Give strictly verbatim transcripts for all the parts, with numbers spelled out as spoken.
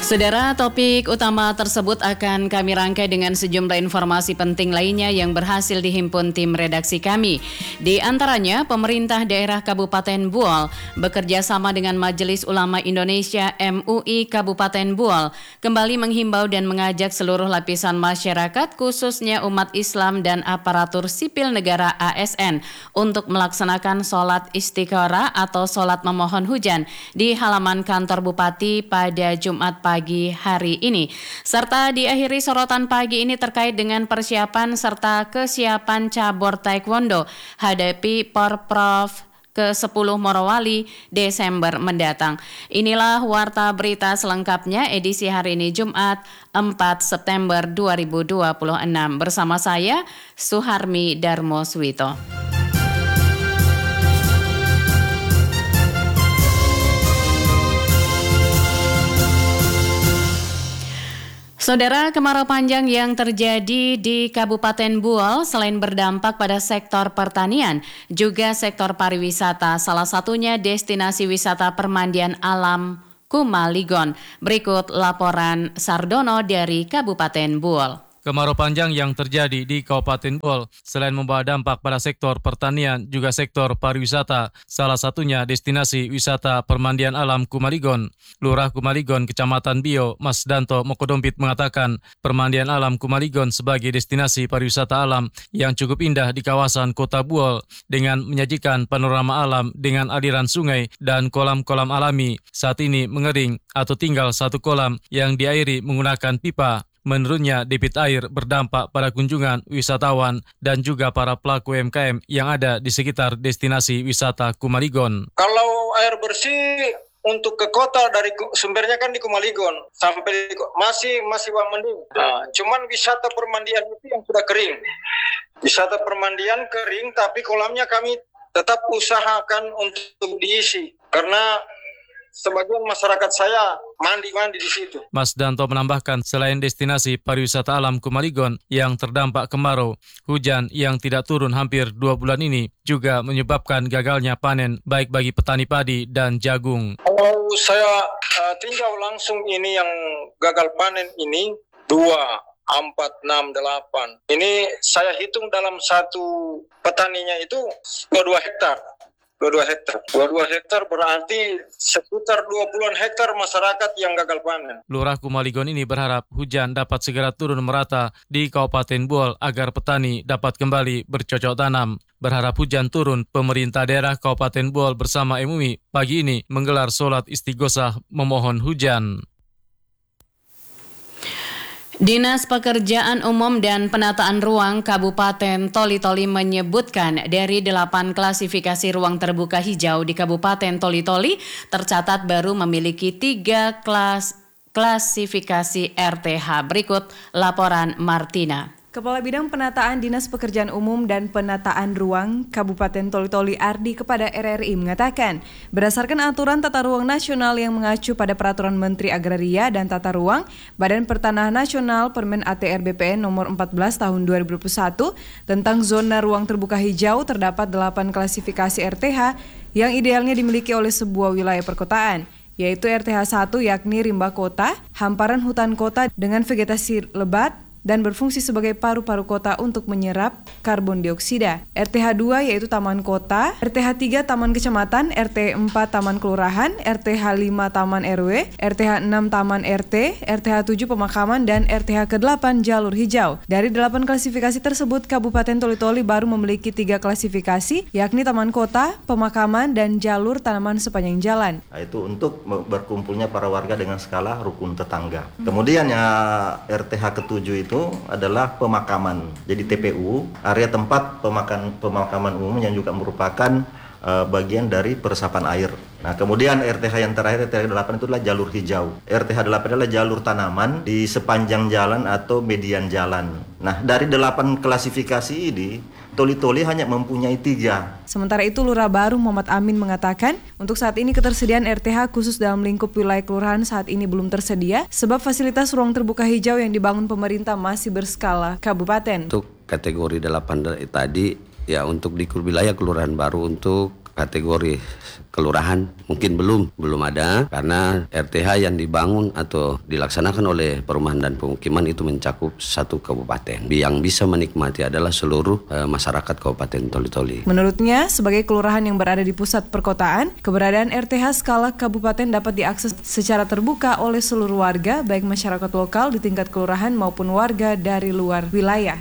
Saudara, topik utama tersebut akan kami rangkai dengan sejumlah informasi penting lainnya yang berhasil dihimpun tim redaksi kami. Di antaranya, pemerintah daerah Kabupaten Buol bekerja sama dengan Majelis Ulama Indonesia M U I Kabupaten Buol kembali menghimbau dan mengajak seluruh lapisan masyarakat, khususnya umat Islam dan aparatur sipil negara A S N untuk melaksanakan sholat istikharah atau sholat memohon hujan di halaman kantor Bupati pada Jumat pagi pagi hari ini. Serta diakhiri sorotan pagi ini terkait dengan persiapan serta kesiapan cabur taekwondo hadapi Porprov ke sepuluh Morowali Desember mendatang. Inilah warta berita selengkapnya edisi hari ini Jumat empat September dua ribu dua puluh enam bersama saya Suharmi Darmo Swito. Saudara, kemarau panjang yang terjadi di Kabupaten Buol selain berdampak pada sektor pertanian, juga sektor pariwisata, salah satunya destinasi wisata permandian alam Kumaligon. Berikut laporan Sardono dari Kabupaten Buol. Kemarau panjang yang terjadi di Kabupaten Buol selain membawa dampak pada sektor pertanian, juga sektor pariwisata, salah satunya destinasi wisata permandian alam Kumaligon. Lurah Kumaligon, Kecamatan Bio, Mas Danto Mokodompit mengatakan permandian alam Kumaligon sebagai destinasi pariwisata alam yang cukup indah di kawasan kota Buol dengan menyajikan panorama alam dengan aliran sungai dan kolam-kolam alami. Saat ini mengering atau tinggal satu kolam yang diairi menggunakan pipa. Menurutnya, debit air berdampak pada kunjungan wisatawan dan juga para pelaku U M K M yang ada di sekitar destinasi wisata Kumaligon. Kalau air bersih untuk ke kota dari sumbernya kan di Kumaligon sampai di, masih masih mending. Nah, cuman wisata permandian itu yang sudah kering. Wisata permandian kering, tapi kolamnya kami tetap usahakan untuk diisi karena sebagian masyarakat saya mandi-mandi di situ. Mas Danto menambahkan selain destinasi pariwisata alam Kumaligon yang terdampak kemarau, hujan yang tidak turun hampir dua bulan ini juga menyebabkan gagalnya panen baik bagi petani padi dan jagung. Kalau saya uh, tinjau langsung ini yang gagal panen ini dua, empat, enam, delapan. Ini saya hitung dalam satu petaninya itu dua hektar. dua puluh dua hektar. dua puluh dua hektar berarti sekitar dua puluhan hektar masyarakat yang gagal panen. Lurah Kumaligon ini berharap hujan dapat segera turun merata di Kabupaten Buol agar petani dapat kembali bercocok tanam. Berharap hujan turun, pemerintah daerah Kabupaten Buol bersama M U I pagi ini menggelar sholat istighosah memohon hujan. Dinas Pekerjaan Umum dan Penataan Ruang Kabupaten Toli-Toli menyebutkan dari delapan klasifikasi ruang terbuka hijau di Kabupaten Toli-Toli tercatat baru memiliki tiga kelas klasifikasi R T H. Berikut laporan Martina. Kepala Bidang Penataan Dinas Pekerjaan Umum dan Penataan Ruang Kabupaten Toli-Toli Ardi kepada R R I mengatakan, berdasarkan aturan tata ruang nasional yang mengacu pada Peraturan Menteri Agraria dan Tata Ruang, Badan Pertanahan Nasional Permen A T R B P N nomor empat belas tahun dua ribu dua puluh satu tentang zona ruang terbuka hijau terdapat delapan klasifikasi R T H yang idealnya dimiliki oleh sebuah wilayah perkotaan, yaitu R T H satu yakni rimba kota, hamparan hutan kota dengan vegetasi lebat, dan berfungsi sebagai paru-paru kota untuk menyerap karbon dioksida. R T H dua yaitu taman kota, R T H tiga taman kecamatan, R T empat taman kelurahan, R T H lima taman R W, R T H enam taman R T, R T H tujuh pemakaman, dan R T H kedelapan jalur hijau. Dari delapan klasifikasi tersebut, Kabupaten Toli-Toli baru memiliki tiga klasifikasi, yakni taman kota, pemakaman, dan jalur tanaman sepanjang jalan. Itu untuk berkumpulnya para warga dengan skala rukun tetangga. Kemudian ya R T H ketujuh itu adalah pemakaman. Jadi T P U, area tempat pemakan, pemakaman umum yang juga merupakan uh, bagian dari peresapan air. Nah, kemudian R T H yang terakhir, R T H delapan itu adalah jalur hijau. R T H delapan adalah jalur tanaman di sepanjang jalan atau median jalan. Nah, dari delapan klasifikasi ini, Toli-Toli hanya mempunyai tiga. Sementara itu, Lurah Baru Muhammad Amin mengatakan, untuk saat ini ketersediaan R T H khusus dalam lingkup wilayah kelurahan saat ini belum tersedia, sebab fasilitas ruang terbuka hijau yang dibangun pemerintah masih berskala kabupaten. Untuk kategori delapan tadi, ya untuk di wilayah kelurahan baru untuk kategori kelurahan mungkin belum belum ada, karena R T H yang dibangun atau dilaksanakan oleh perumahan dan pemukiman itu mencakup satu kabupaten. Yang bisa menikmati adalah seluruh uh, masyarakat Kabupaten Toli-Toli. Menurutnya, sebagai kelurahan yang berada di pusat perkotaan, keberadaan R T H skala kabupaten dapat diakses secara terbuka oleh seluruh warga, baik masyarakat lokal di tingkat kelurahan maupun warga dari luar wilayah.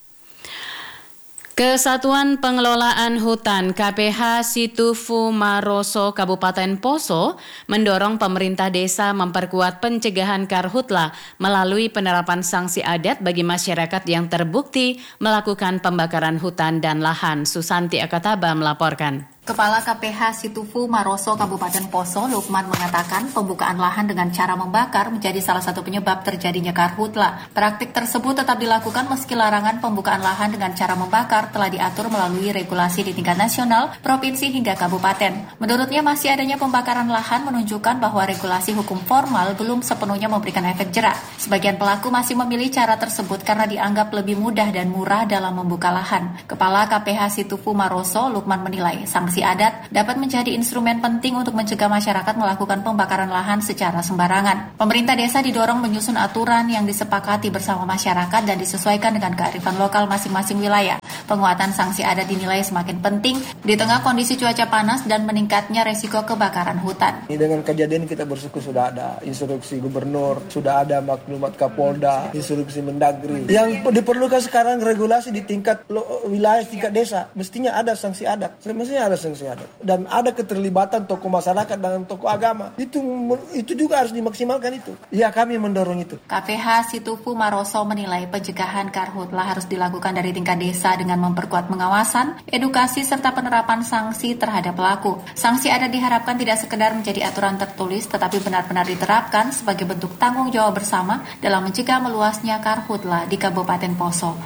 Kesatuan Pengelolaan Hutan K P H Situfu Maroso Kabupaten Poso mendorong pemerintah desa memperkuat pencegahan karhutla melalui penerapan sanksi adat bagi masyarakat yang terbukti melakukan pembakaran hutan dan lahan. Susanti Akataba melaporkan. Kepala K P H Situfu Maroso Kabupaten Poso, Lukman, mengatakan pembukaan lahan dengan cara membakar menjadi salah satu penyebab terjadinya karhutla. Praktik tersebut tetap dilakukan meski larangan pembukaan lahan dengan cara membakar telah diatur melalui regulasi di tingkat nasional, provinsi hingga kabupaten. Menurutnya masih adanya pembakaran lahan menunjukkan bahwa regulasi hukum formal belum sepenuhnya memberikan efek jera. Sebagian pelaku masih memilih cara tersebut karena dianggap lebih mudah dan murah dalam membuka lahan. Kepala K P H Situfu Maroso, Lukman, menilai sanksi adat dapat menjadi instrumen penting untuk mencegah masyarakat melakukan pembakaran lahan secara sembarangan. Pemerintah desa didorong menyusun aturan yang disepakati bersama masyarakat dan disesuaikan dengan kearifan lokal masing-masing wilayah. Penguatan sanksi adat dinilai semakin penting di tengah kondisi cuaca panas dan meningkatnya resiko kebakaran hutan. Dengan kejadian kita bersyukur sudah ada instruksi gubernur, sudah ada maklumat Kapolda, instruksi Mendagri. Yang diperlukan sekarang regulasi di tingkat wilayah, tingkat desa. Mestinya ada sanksi adat. Mestinya ada sanksi adat. Dan ada keterlibatan tokoh masyarakat dengan tokoh agama. Itu itu juga harus dimaksimalkan itu. Ya, kami mendorong itu. K P H Situfu Maroso menilai pencegahan karhutla harus dilakukan dari tingkat desa dengan memperkuat pengawasan, edukasi, serta penerapan sanksi terhadap pelaku. Sanksi adat diharapkan tidak sekedar menjadi aturan tertulis, tetapi benar-benar diterapkan sebagai bentuk tanggung jawab bersama dalam mencegah meluasnya karhutla di Kabupaten Poso.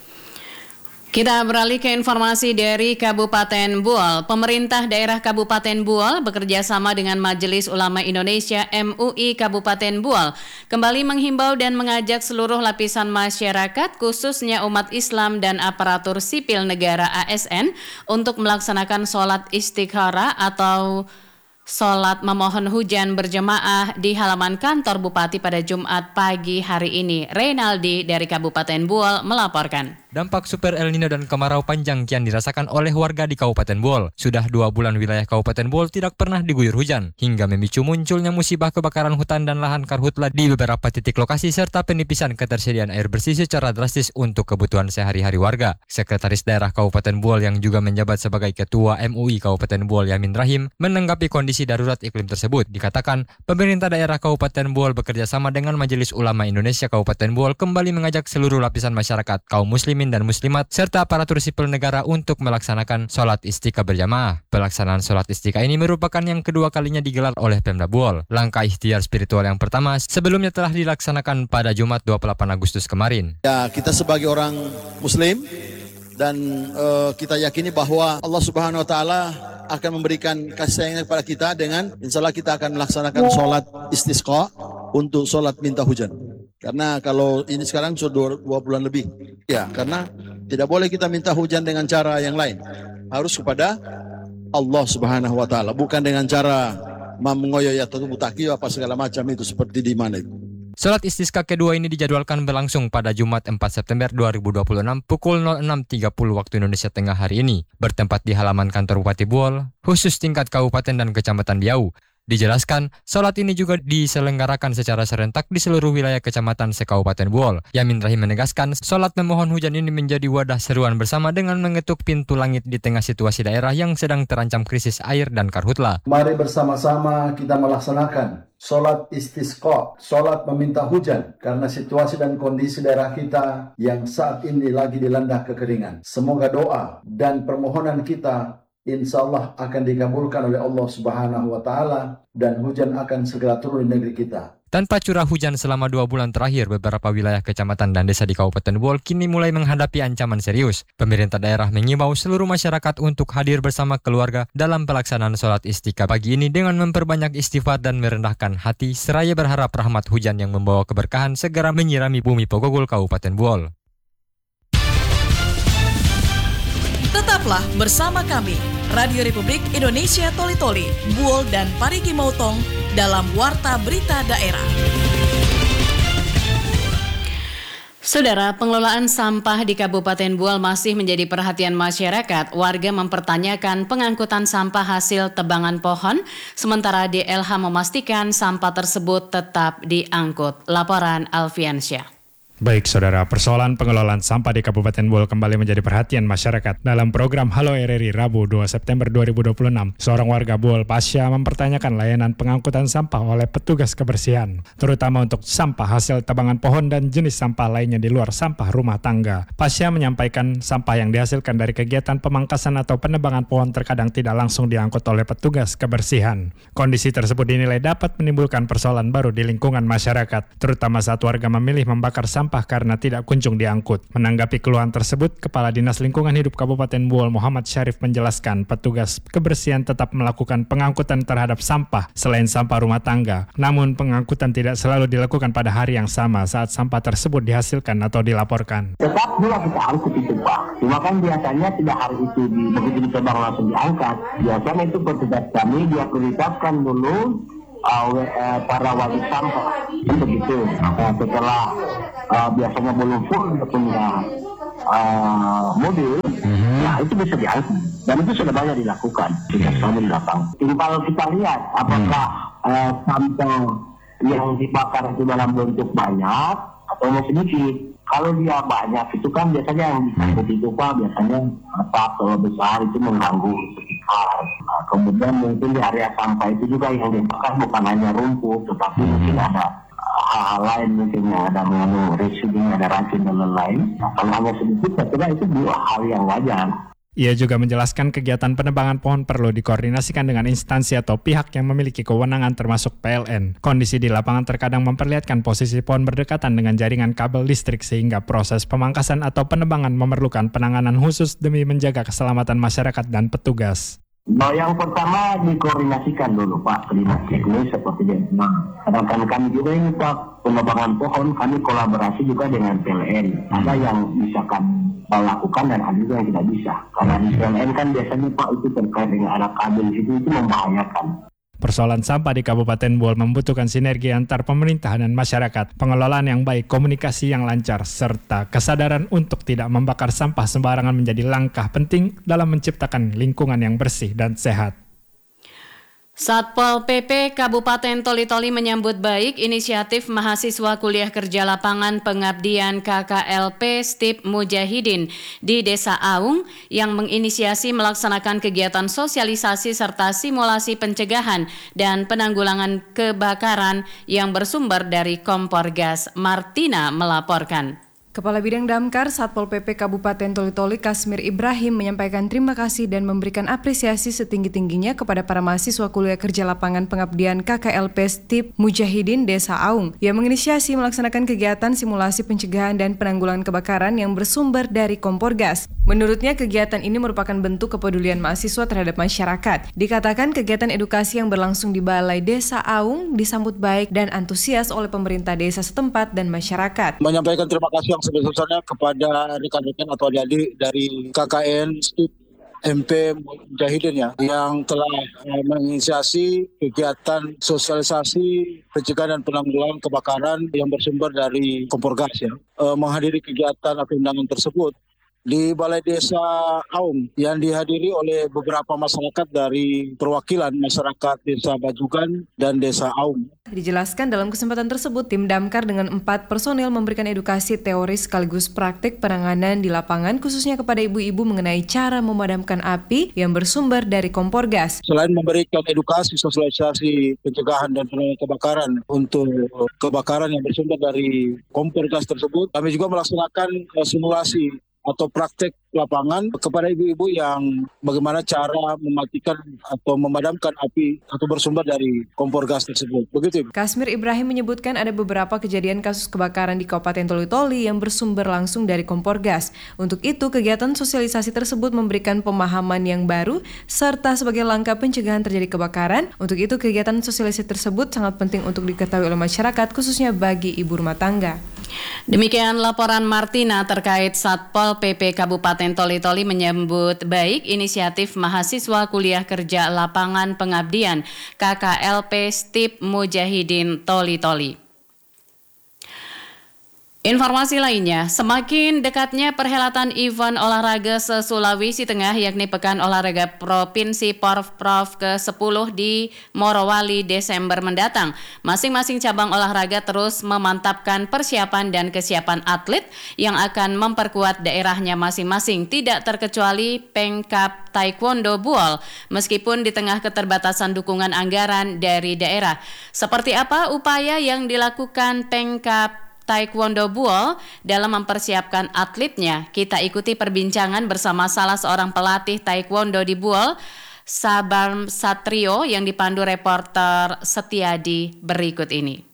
Kita beralih ke informasi dari Kabupaten Buol. Pemerintah daerah Kabupaten Buol bekerja sama dengan Majelis Ulama Indonesia M U I Kabupaten Buol kembali menghimbau dan mengajak seluruh lapisan masyarakat, khususnya umat Islam dan aparatur sipil negara A S N, untuk melaksanakan sholat istikharah atau sholat memohon hujan berjemaah di halaman kantor Bupati pada Jumat pagi hari ini. Reynaldi dari Kabupaten Buol melaporkan. Dampak super El Nino dan kemarau panjang kian dirasakan oleh warga di Kabupaten Buol. Sudah dua bulan wilayah Kabupaten Buol tidak pernah diguyur hujan, hingga memicu munculnya musibah kebakaran hutan dan lahan karhutla di beberapa titik lokasi serta penipisan ketersediaan air bersih secara drastis untuk kebutuhan sehari-hari warga. Sekretaris Daerah Kabupaten Buol yang juga menjabat sebagai Ketua M U I Kabupaten Buol, Yamin Rahim, menanggapi kondisi darurat iklim tersebut. Dikatakan, pemerintah daerah Kabupaten Buol bekerja sama dengan Majelis Ulama Indonesia Kabupaten Buol kembali mengajak seluruh lapisan masyarakat, kaum muslimin dan muslimat, serta aparatur sipil negara untuk melaksanakan sholat istikharah berjamaah. Pelaksanaan sholat istikharah ini merupakan yang kedua kalinya digelar oleh Pemda Buol. Langkah ikhtiar spiritual yang pertama sebelumnya telah dilaksanakan pada Jumat dua puluh delapan Agustus kemarin. Ya, kita sebagai orang muslim dan uh, kita yakini bahwa Allah Subhanahu wa taala akan memberikan kasih sayangnya kepada kita dengan insyaallah kita akan melaksanakan sholat istisqa untuk sholat minta hujan. Karena kalau ini sekarang sudah dua bulan lebih. Ya, karena tidak boleh kita minta hujan dengan cara yang lain. Harus kepada Allah Subhanahu wa taala, bukan dengan cara mengoyoy atau butaki apa segala macam itu seperti di mana itu. Sholat istisqa kedua ini dijadwalkan berlangsung pada Jumat empat September dua ribu dua puluh enam pukul enam tiga puluh waktu Indonesia Tengah hari ini, bertempat di halaman kantor Bupati Buol, khusus tingkat kabupaten dan kecamatan Biau. Dijelaskan, sholat ini juga diselenggarakan secara serentak di seluruh wilayah kecamatan se-Kabupaten Buol. Yamin Rahim menegaskan, sholat memohon hujan ini menjadi wadah seruan bersama dengan mengetuk pintu langit di tengah situasi daerah yang sedang terancam krisis air dan karhutla. Mari bersama-sama kita melaksanakan sholat istisqa, sholat meminta hujan, karena situasi dan kondisi daerah kita yang saat ini lagi dilanda kekeringan. Semoga doa dan permohonan kita insya Allah akan dikabulkan oleh Allah Subhanahu wa taala dan hujan akan segera turun di negeri kita. Tanpa curah hujan selama dua bulan terakhir, beberapa wilayah kecamatan dan desa di Kabupaten Buol kini mulai menghadapi ancaman serius. Pemerintah daerah mengimbau seluruh masyarakat untuk hadir bersama keluarga dalam pelaksanaan sholat istikharah pagi ini dengan memperbanyak istighfar dan merendahkan hati, seraya berharap rahmat hujan yang membawa keberkahan segera menyirami bumi Pogogol Kabupaten Buol. Tetaplah bersama kami Radio Republik Indonesia Toli-Toli, Buol dan Parigi Motong dalam Warta Berita Daerah. Saudara, pengelolaan sampah di Kabupaten Buol masih menjadi perhatian masyarakat. Warga mempertanyakan pengangkutan sampah hasil tebangan pohon, sementara D L H memastikan sampah tersebut tetap diangkut. Laporan Alfiansyah. Baik saudara, persoalan pengelolaan sampah di Kabupaten Buol kembali menjadi perhatian masyarakat. Dalam program Halo R R I Rabu dua September dua ribu dua puluh enam, seorang warga Buol, Pasya, mempertanyakan layanan pengangkutan sampah oleh petugas kebersihan, terutama untuk sampah hasil tebangan pohon dan jenis sampah lainnya di luar sampah rumah tangga. Pasya menyampaikan sampah yang dihasilkan dari kegiatan pemangkasan atau penebangan pohon terkadang tidak langsung diangkut oleh petugas kebersihan. Kondisi tersebut dinilai dapat menimbulkan persoalan baru di lingkungan masyarakat, terutama saat warga memilih membakar sampah sampah karena tidak kunjung diangkut. Menanggapi keluhan tersebut, Kepala Dinas Lingkungan Hidup Kabupaten Buol Muhammad Syarif menjelaskan petugas kebersihan tetap melakukan pengangkutan terhadap sampah selain sampah rumah tangga. Namun pengangkutan tidak selalu dilakukan pada hari yang sama saat sampah tersebut dihasilkan atau dilaporkan. Tetap juga kita angkut itu Pak. Cuma kan biasanya tidak hari itu di, begitu ditebang langsung diangkat. Biasanya itu petugas kami dia prioritaskan dulu uh, uh, para wajib sampah. Begitu. Uh, setelah Uh, biasanya belum full punya uh, mobil, mm-hmm. Nah itu bisa diangkut dan itu sudah banyak dilakukan sejak kami di lapangan. Tinggal kita lihat apakah mm. uh, sampah yang dibakar itu dalam bentuk banyak atau sedikit. Kalau dia banyak itu kan biasanya yang diangkut itu Pak biasanya asap kalau besar itu mengganggu sekitar. Nah, kemudian mungkin di area sampah itu juga yang dibakar bukan hanya rumput tetapi mm-hmm. mungkin ada hal-hal lain, mungkin ada mengandung residu, ada racun dan lain-lain. Nah, kalau hanya sedikit, saya kira itu dua hal yang wajar. Ia juga menjelaskan kegiatan penebangan pohon perlu dikoordinasikan dengan instansi atau pihak yang memiliki kewenangan termasuk P L N. Kondisi di lapangan terkadang memperlihatkan posisi pohon berdekatan dengan jaringan kabel listrik sehingga proses pemangkasan atau penebangan memerlukan penanganan khusus demi menjaga keselamatan masyarakat dan petugas. Nah, yang pertama dikoordinasikan dulu Pak ke dinas teknis seperti yang nah, sedangkan kami juga ini Pak penebangan pohon kami kolaborasi juga dengan P L N. Ada yang bisa kami lakukan dan ada juga yang tidak bisa. Karena di P L N kan biasanya Pak itu terkait dengan ada kabel itu itu membahayakan. Persoalan sampah di Kabupaten Buol membutuhkan sinergi antar pemerintah dan masyarakat, pengelolaan yang baik, komunikasi yang lancar, serta kesadaran untuk tidak membakar sampah sembarangan menjadi langkah penting dalam menciptakan lingkungan yang bersih dan sehat. Satpol P P Kabupaten Toli-Toli menyambut baik inisiatif mahasiswa kuliah kerja lapangan pengabdian K K L P Stip Mujahidin di Desa Aung yang menginisiasi melaksanakan kegiatan sosialisasi serta simulasi pencegahan dan penanggulangan kebakaran yang bersumber dari kompor gas. Martina melaporkan. Kepala Bidang Damkar Satpol P P Kabupaten Toli-Toli Kasmir Ibrahim menyampaikan terima kasih dan memberikan apresiasi setinggi-tingginya kepada para mahasiswa kuliah kerja lapangan pengabdian K K L P Stip Mujahidin Desa Aung yang menginisiasi melaksanakan kegiatan simulasi pencegahan dan penanggulangan kebakaran yang bersumber dari kompor gas. Menurutnya kegiatan ini merupakan bentuk kepedulian mahasiswa terhadap masyarakat. Dikatakan kegiatan edukasi yang berlangsung di Balai Desa Aung disambut baik dan antusias oleh pemerintah desa setempat dan masyarakat. Menyampaikan terima kasih yang sebesar-besarnya kepada rekan-rekan atau adik-adik dari K K N Stip M P Mujahidin ya, yang telah uh, menginisiasi kegiatan sosialisasi pencegahan dan penanggulangan kebakaran yang bersumber dari kompor gas ya. Uh, menghadiri kegiatan atau undangan tersebut di Balai Desa Aung yang dihadiri oleh beberapa masyarakat dari perwakilan masyarakat Desa Bajugan dan Desa Aung. Dijelaskan dalam kesempatan tersebut, tim Damkar dengan empat personil memberikan edukasi teori sekaligus praktik penanganan di lapangan khususnya kepada ibu-ibu mengenai cara memadamkan api yang bersumber dari kompor gas. Selain memberikan edukasi sosialisasi pencegahan dan penanganan kebakaran untuk kebakaran yang bersumber dari kompor gas tersebut, kami juga melaksanakan simulasi atau praktek lapangan kepada ibu-ibu yang bagaimana cara mematikan atau memadamkan api atau bersumber dari kompor gas tersebut. Begitu. Kasmir Ibrahim menyebutkan ada beberapa kejadian kasus kebakaran di Kabupaten Toli-Toli yang bersumber langsung dari kompor gas. Untuk itu, kegiatan sosialisasi tersebut memberikan pemahaman yang baru serta sebagai langkah pencegahan terjadi kebakaran. Untuk itu, kegiatan sosialisasi tersebut sangat penting untuk diketahui oleh masyarakat khususnya bagi ibu rumah tangga. Demikian laporan Martina terkait Satpol P P Kabupaten Toli-Toli menyambut baik inisiatif mahasiswa kuliah kerja lapangan pengabdian K K L P Stip Mujahidin Toli-Toli. Informasi lainnya, semakin dekatnya perhelatan event olahraga se-Sulawesi Tengah yakni Pekan Olahraga Provinsi Porprov ke sepuluh di Morowali Desember mendatang. Masing-masing cabang olahraga terus memantapkan persiapan dan kesiapan atlet yang akan memperkuat daerahnya masing-masing, tidak terkecuali Pengkap Taekwondo Buol, meskipun di tengah keterbatasan dukungan anggaran dari daerah. Seperti apa upaya yang dilakukan Pengkap Taekwondo Buol dalam mempersiapkan atletnya? Kita ikuti perbincangan bersama salah seorang pelatih Taekwondo di Buol, Sabam Satrio, yang dipandu reporter Setiadi berikut ini.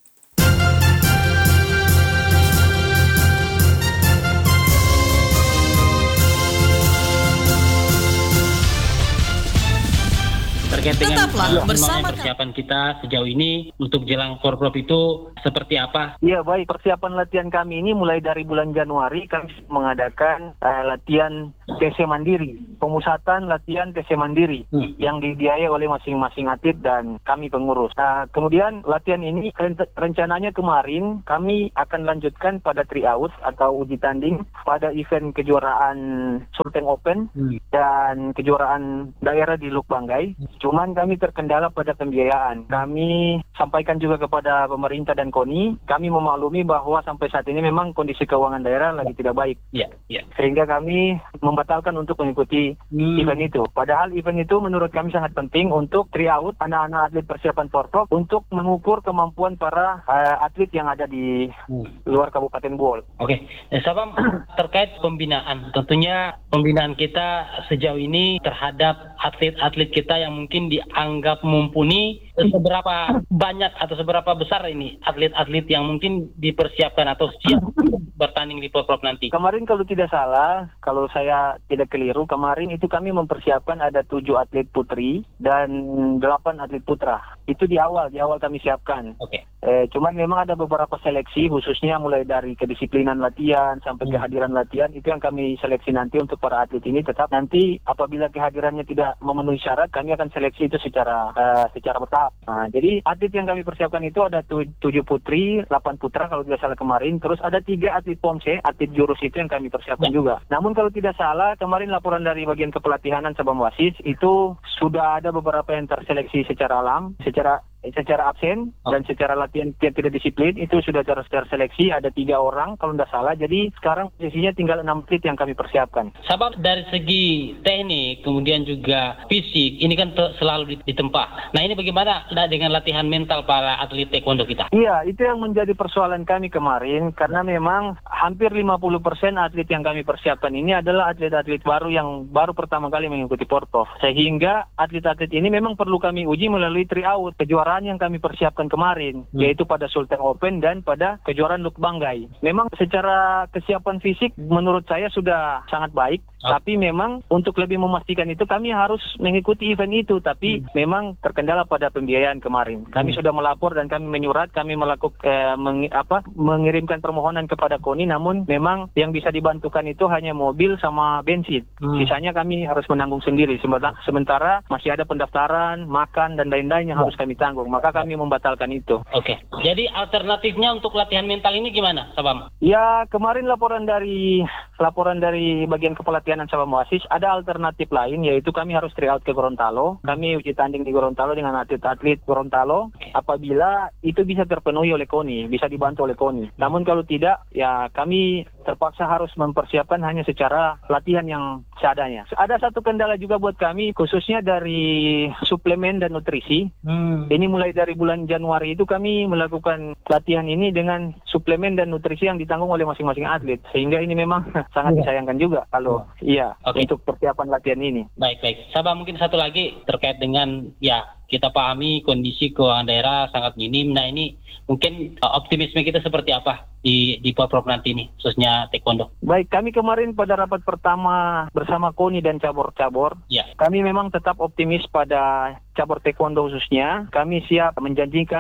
Terkait dengan Tetaplah uh, bersama persiapan kita sejauh ini untuk jelang Porprov itu seperti apa? Ya baik, persiapan latihan kami ini mulai dari bulan Januari kami mengadakan uh, latihan T C Mandiri, pemusatan latihan T C Mandiri hmm. yang dibiayai oleh masing-masing atlet dan kami pengurus. Nah, kemudian latihan ini rencananya kemarin kami akan lanjutkan pada tryout atau uji tanding pada event kejuaraan Sultan Open hmm. dan kejuaraan daerah di Lukbanggai. Cuman kami terkendala pada pembiayaan. Kami sampaikan juga kepada pemerintah dan KONI, kami memaklumi bahwa sampai saat ini memang kondisi keuangan daerah lagi tidak baik. Ya, ya. Sehingga kami membatalkan untuk mengikuti hmm. event itu. Padahal event itu menurut kami sangat penting untuk tryout anak-anak atlet persiapan Porprov untuk mengukur kemampuan para uh, atlet yang ada di hmm. luar Kabupaten Buol. Oke, okay. Sabam, terkait pembinaan, tentunya pembinaan kita sejauh ini terhadap atlet-atlet kita yang mungkin dianggap mumpuni, seberapa banyak atau seberapa besar ini atlet-atlet yang mungkin dipersiapkan atau siap bertanding di Porprov nanti? Kemarin kalau tidak salah, kalau saya tidak keliru, kemarin itu kami mempersiapkan ada tujuh atlet putri dan delapan atlet putra. Itu di awal, di awal kami siapkan. Oke. Okay. Eh, cuman memang ada beberapa seleksi, khususnya mulai dari kedisiplinan latihan sampai hmm. kehadiran latihan, itu yang kami seleksi nanti untuk para atlet ini. Tetap nanti apabila kehadirannya tidak memenuhi syarat, kami akan seleksi itu secara uh, secara bertahap. Nah, jadi atlet yang kami persiapkan itu ada tu- tujuh putri, delapan putra kalau tidak salah kemarin. Terus ada tiga atlet pomse, atlet jurus itu yang kami persiapkan ya. juga. Namun kalau tidak salah, kemarin laporan dari bagian kepelatihanan Sabam Wasis itu sudah ada beberapa yang terseleksi secara alam, secara secara absen oh. dan secara latihan yang tidak disiplin itu sudah secara seleksi ada tiga orang kalau tidak salah. Jadi sekarang posisinya tinggal enam atlet yang kami persiapkan. Sabab dari segi teknik kemudian juga fisik ini kan te- selalu ditempa. Nah ini bagaimana dengan latihan mental para atlet taekwondo kita? Iya, itu yang menjadi persoalan kami kemarin karena memang hampir lima puluh persen atlet yang kami persiapkan ini adalah atlet-atlet baru yang baru pertama kali mengikuti Porprov. Sehingga atlet-atlet ini memang perlu kami uji melalui tryout kejuaraan yang kami persiapkan kemarin, hmm. yaitu pada Sultan Open dan pada kejuaraan Lukbanggai. Memang secara kesiapan fisik menurut saya sudah sangat baik, oh. tapi memang untuk lebih memastikan itu kami harus mengikuti event itu, tapi hmm. memang terkendala pada pembiayaan kemarin. Kami hmm. sudah melapor dan kami menyurat, kami melakukan eh, meng, apa, mengirimkan permohonan kepada KONI, namun memang yang bisa dibantukan itu hanya mobil sama bensin. Hmm. Sisanya kami harus menanggung sendiri, sementara masih ada pendaftaran, makan dan lain-lain yang oh. harus kami tanggung. Maka kami membatalkan itu. Oke. Okay. Jadi alternatifnya untuk latihan mental ini gimana, Sabam? Ya, kemarin laporan dari laporan dari bagian kepelatihanan Sabam Wasis ada alternatif lain, yaitu kami harus tryout ke Gorontalo. Kami uji tanding di Gorontalo dengan atlet-atlet Gorontalo. Apabila itu bisa terpenuhi oleh KONI, bisa dibantu oleh KONI. Namun kalau tidak, ya kami terpaksa harus mempersiapkan hanya secara latihan yang seadanya. Ada satu kendala juga buat kami, khususnya dari suplemen dan nutrisi. Hmm. Ini mulai dari bulan Januari itu kami melakukan latihan ini dengan suplemen dan nutrisi yang ditanggung oleh masing-masing atlet. Sehingga ini memang sangat disayangkan juga kalau oh. iya okay. untuk persiapan latihan ini. Baik, baik. Sabah, mungkin satu lagi terkait dengan ya kita pahami kondisi keuangan daerah sangat minim. Nah ini mungkin uh, optimisme kita seperti apa di di Porprov nanti ini, khususnya taekwondo? Baik, kami kemarin pada rapat pertama bersama KONI dan cabur-cabur, ya. kami memang tetap optimis pada cabur taekwondo khususnya. Kami siap menjanjikan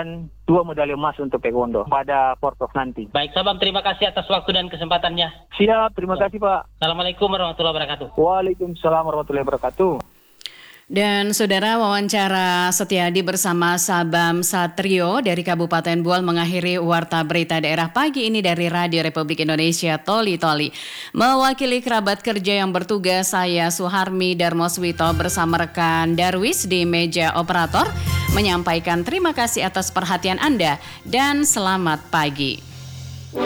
dua medali emas untuk taekwondo pada Port of nanti. Baik, Sabam, terima kasih atas waktu dan kesempatannya. Siap, terima kasih Pak. Assalamualaikum warahmatullahi wabarakatuh. Waalaikumsalam warahmatullahi wabarakatuh. Dan saudara, wawancara Setiadi bersama Sabam Satrio dari Kabupaten Buol mengakhiri Warta Berita Daerah pagi ini dari Radio Republik Indonesia Toli Toli. Mewakili kerabat kerja yang bertugas, saya Suharmi Darmoswito bersama rekan Darwis di meja operator menyampaikan terima kasih atas perhatian Anda dan selamat pagi.